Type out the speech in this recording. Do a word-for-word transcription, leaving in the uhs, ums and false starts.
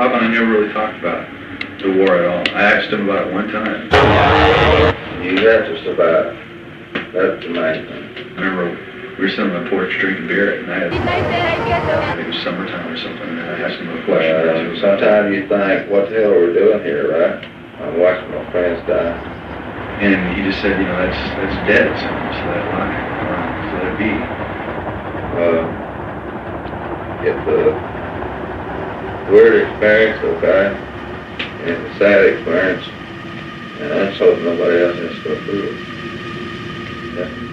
Papa and I never really talked about the war at all. I asked him about it one time. You got to survive. That's the main thing. I remember we were sitting on the porch drinking beer at night. I think it was summertime or something, and I asked him a question. Uh, sometimes you think, what the hell are we doing here, right? I'm watching my friends die. And he just said, you know, that's that's dead. So just let it lie. Just let it be. Uh, it's a weird experience, okay? And it's a sad experience. And I just hope nobody else has to go through it. Yeah.